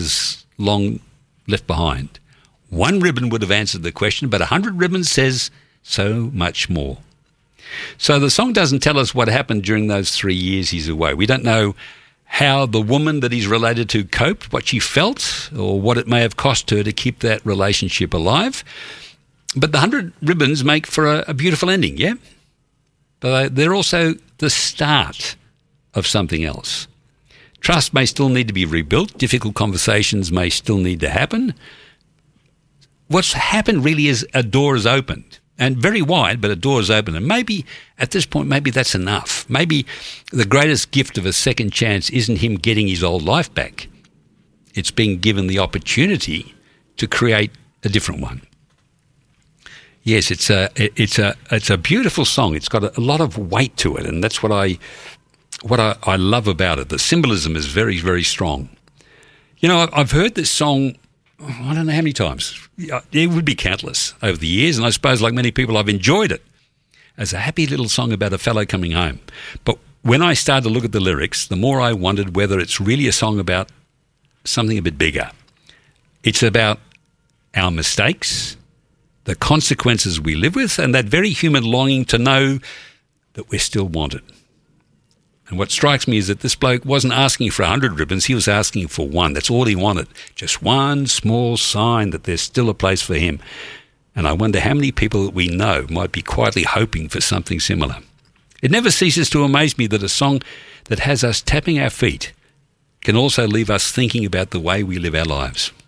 is long left behind. One ribbon would have answered the question, but 100 ribbons says so much more. So the song doesn't tell us what happened during those 3 years he's away. We don't know how the woman that he's related to coped, what she felt, or what it may have cost her to keep that relationship alive. But the 100 ribbons make for a beautiful ending, yeah? But they're also the start of something else. Trust may still need to be rebuilt. Difficult conversations may still need to happen. What's happened really is a door is opened, and very wide, but a door is open. And maybe at this point, maybe that's enough. Maybe the greatest gift of a second chance isn't him getting his old life back. It's being given the opportunity to create a different one. Yes, it's a beautiful song. It's got a lot of weight to it, and that's what I love about it. The symbolism is very, very strong. You know, I've heard this song, I don't know how many times. It would be countless over the years, and I suppose like many people, I've enjoyed it as a happy little song about a fellow coming home. But when I started to look at the lyrics, the more I wondered whether it's really a song about something a bit bigger. It's about our mistakes, the consequences we live with, and that very human longing to know that we're still wanted. And what strikes me is that this bloke wasn't asking for 100 ribbons, he was asking for one. That's all he wanted. Just one small sign that there's still a place for him. And I wonder how many people that we know might be quietly hoping for something similar. It never ceases to amaze me that a song that has us tapping our feet can also leave us thinking about the way we live our lives.